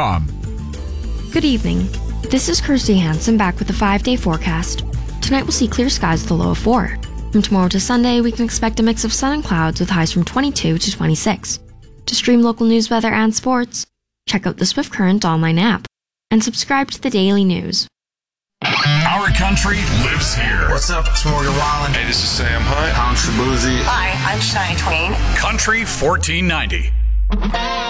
SwiftCurrent.com. Good evening. This is Kirsty Hansen back with the 5-day forecast. Tonight we'll see clear skies with a low of 4. From tomorrow to Sunday, we can expect a mix of sun and clouds with highs from 22 to 26. To stream local news, weather, and sports, check out the Swift Current online app and subscribe to the daily news. Our country lives here. What's up? It's Morgan Wallen. Hey, this is Sam Hunt. I'm Shabuzi. Hi, I'm Shania Twain. Country 1490.